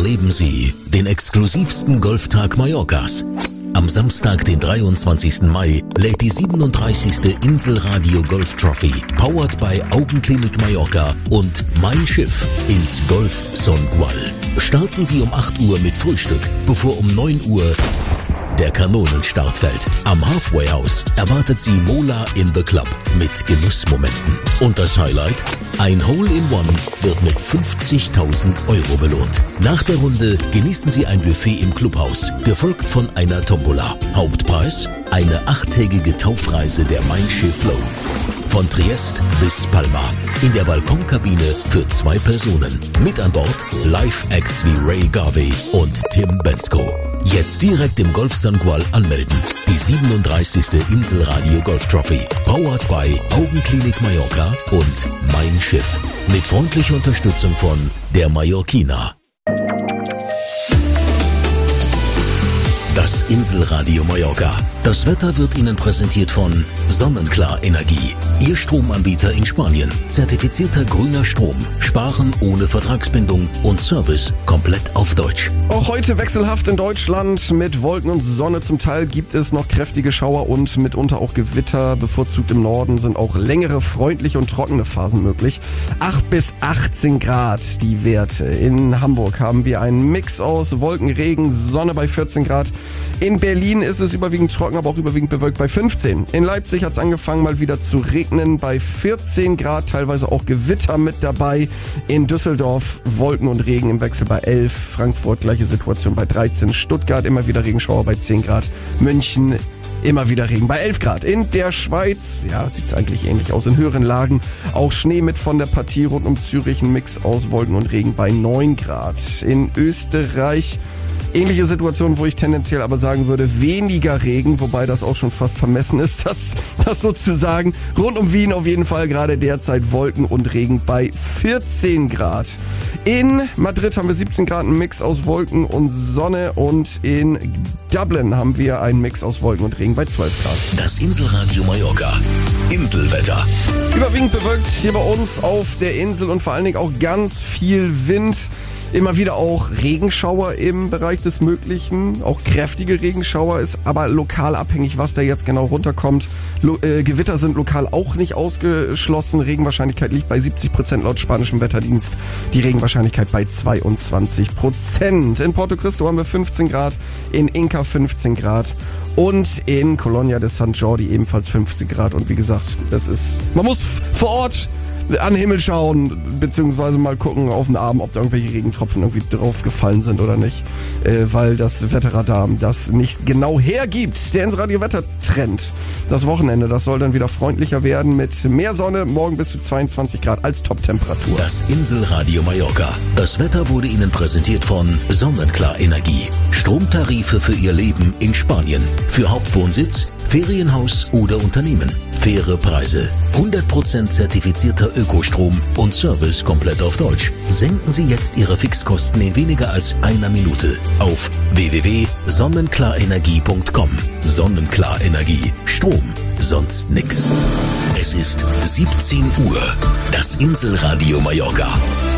Erleben Sie den exklusivsten Golftag Mallorcas. Am Samstag, den 23. Mai, lädt die 37. Inselradio Golf Trophy, powered by Augenklinik Mallorca und Mein Schiff ins Golf Songual. Starten Sie um 8 Uhr mit Frühstück, bevor um 9 Uhr der Kanonenstart fällt. Am Halfway House erwartet Sie Mola in the Club mit Genussmomenten. Und das Highlight? Ein Hole-in-One wird mit 50.000 Euro belohnt. Nach der Runde genießen Sie ein Buffet im Clubhaus, gefolgt von einer Tombola. Hauptpreis? Eine 8-tägige Taufreise der Mein Schiff Flow. Von Triest bis Palma. In der Balkonkabine für 2 Personen. Mit an Bord Live-Acts wie Ray Garvey und Tim Bensko. Jetzt direkt im Golf Songual anmelden. Die 37. Inselradio Golf Trophy. Powered by Augenklinik Mallorca und Mein Schiff. Mit freundlicher Unterstützung von der Mallorquina. Das Inselradio Mallorca. Das Wetter wird Ihnen präsentiert von Sonnenklar Energie. Ihr Stromanbieter in Spanien. Zertifizierter grüner Strom. Sparen ohne Vertragsbindung und Service komplett auf Deutsch. Auch heute wechselhaft in Deutschland. Mit Wolken und Sonne zum Teil gibt es noch kräftige Schauer und mitunter auch Gewitter. Bevorzugt im Norden sind auch längere, freundliche und trockene Phasen möglich. 8 bis 18 Grad die Werte. In Hamburg haben wir einen Mix aus Wolken, Regen, Sonne bei 14 Grad. In Berlin ist es überwiegend trocken, aber auch überwiegend bewölkt bei 15. In Leipzig hat es angefangen mal wieder zu regnen bei 14 Grad, teilweise auch Gewitter mit dabei. In Düsseldorf Wolken und Regen im Wechsel bei 11. Frankfurt gleiche Situation bei 13. Stuttgart immer wieder Regenschauer bei 10 Grad. München immer wieder Regen bei 11 Grad. In der Schweiz, ja, sieht es eigentlich ähnlich aus. In höheren Lagen auch Schnee mit von der Partie rund um Zürich. Ein Mix aus Wolken und Regen bei 9 Grad. In Österreich ähnliche Situation, wo ich tendenziell aber sagen würde, weniger Regen, wobei das auch schon fast vermessen ist, das sozusagen. Rund um Wien auf jeden Fall gerade derzeit Wolken und Regen bei 14 Grad. In Madrid haben wir 17 Grad, einen Mix aus Wolken und Sonne, und in Dublin haben wir einen Mix aus Wolken und Regen bei 12 Grad. Das Inselradio Mallorca. Inselwetter. Überwiegend bewölkt hier bei uns auf der Insel und vor allen Dingen auch ganz viel Wind. Immer wieder auch Regenschauer im Bereich des Möglichen, auch kräftige Regenschauer, ist aber lokal abhängig, was da jetzt genau runterkommt. Gewitter sind lokal auch nicht ausgeschlossen. Regenwahrscheinlichkeit liegt bei 70% laut spanischem Wetterdienst. Die Regenwahrscheinlichkeit bei 22%. In Porto Cristo haben wir 15 Grad, in Inca 15 Grad und in Colonia de Sant Jordi ebenfalls 15 Grad. Und wie gesagt, man muss vor Ort an den Himmel schauen, beziehungsweise mal gucken auf den Abend, ob da irgendwelche Regentropfen irgendwie drauf gefallen sind oder nicht, weil das Wetterradar das nicht genau hergibt. Der Inselradio Wettertrend. Das Wochenende, das soll dann wieder freundlicher werden mit mehr Sonne, morgen bis zu 22 Grad als Top-Temperatur. Das Inselradio Mallorca. Das Wetter wurde Ihnen präsentiert von Sonnenklar Energie. Stromtarife für Ihr Leben in Spanien. Für Hauptwohnsitz, Ferienhaus oder Unternehmen. Faire Preise. 100% zertifizierter Ökostrom und Service komplett auf Deutsch. Senken Sie jetzt Ihre Fixkosten in weniger als einer Minute auf www.sonnenklarenergie.com. Sonnenklar Energie. Strom. Sonst nix. Es ist 17 Uhr. Das Inselradio Mallorca.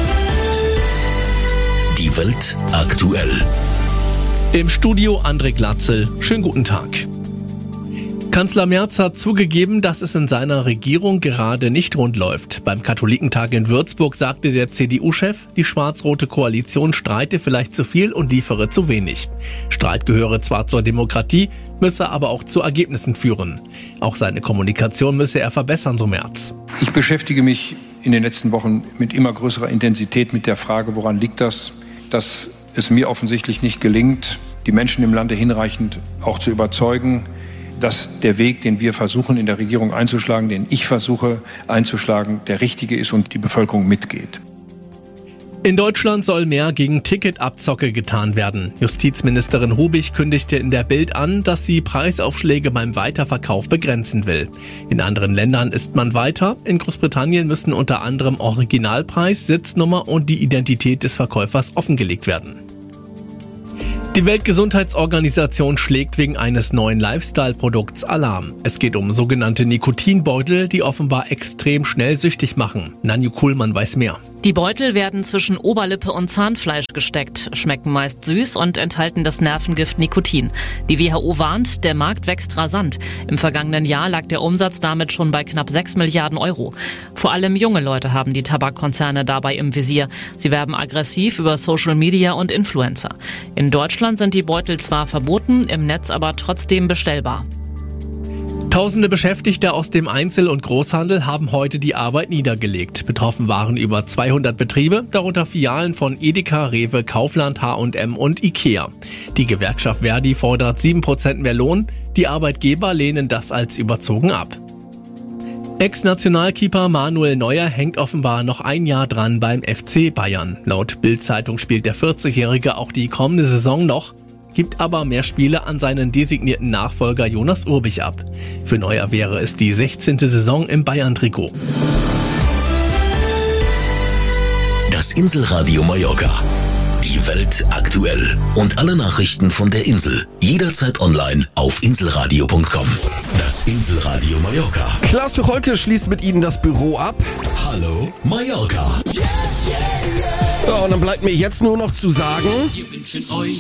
Die Welt aktuell. Im Studio André Glatzel. Schönen guten Tag. Kanzler Merz hat zugegeben, dass es in seiner Regierung gerade nicht rund läuft. Beim Katholikentag in Würzburg sagte der CDU-Chef, die schwarz-rote Koalition streite vielleicht zu viel und liefere zu wenig. Streit gehöre zwar zur Demokratie, müsse aber auch zu Ergebnissen führen. Auch seine Kommunikation müsse er verbessern, so Merz. Ich beschäftige mich in den letzten Wochen mit immer größerer Intensität mit der Frage, woran liegt das, dass es mir offensichtlich nicht gelingt, die Menschen im Lande hinreichend auch zu überzeugen, dass der Weg, den wir versuchen in der Regierung einzuschlagen, den ich versuche einzuschlagen, der richtige ist und die Bevölkerung mitgeht. In Deutschland soll mehr gegen Ticketabzocke getan werden. Justizministerin Hubig kündigte in der Bild an, dass sie Preisaufschläge beim Weiterverkauf begrenzen will. In anderen Ländern ist man weiter. In Großbritannien müssen unter anderem Originalpreis, Sitznummer und die Identität des Verkäufers offengelegt werden. Die Weltgesundheitsorganisation schlägt wegen eines neuen Lifestyle-Produkts Alarm. Es geht um sogenannte Nikotinbeutel, die offenbar extrem schnell süchtig machen. Nanju Kuhlmann weiß mehr. Die Beutel werden zwischen Oberlippe und Zahnfleisch gesteckt, schmecken meist süß und enthalten das Nervengift Nikotin. Die WHO warnt, der Markt wächst rasant. Im vergangenen Jahr lag der Umsatz damit schon bei knapp 6 Milliarden Euro. Vor allem junge Leute haben die Tabakkonzerne dabei im Visier. Sie werben aggressiv über Social Media und Influencer. In Deutschland sind die Beutel zwar verboten, im Netz aber trotzdem bestellbar. Tausende Beschäftigte aus dem Einzel- und Großhandel haben heute die Arbeit niedergelegt. Betroffen waren über 200 Betriebe, darunter Filialen von Edeka, Rewe, Kaufland, H&M und Ikea. Die Gewerkschaft Verdi fordert 7% mehr Lohn. Die Arbeitgeber lehnen das als überzogen ab. Ex-Nationalkeeper Manuel Neuer hängt offenbar noch ein Jahr dran beim FC Bayern. Laut Bild-Zeitung spielt der 40-Jährige auch die kommende Saison noch, gibt aber mehr Spiele an seinen designierten Nachfolger Jonas Urbich ab. Für Neuer wäre es die 16. Saison im Bayern-Trikot. Das Inselradio Mallorca. Die Welt aktuell. Und alle Nachrichten von der Insel. Jederzeit online auf inselradio.com. Das Inselradio Mallorca. Klaas Tucholke schließt mit Ihnen das Büro ab. Hallo Mallorca. Ja, und dann bleibt mir jetzt nur noch zu sagen...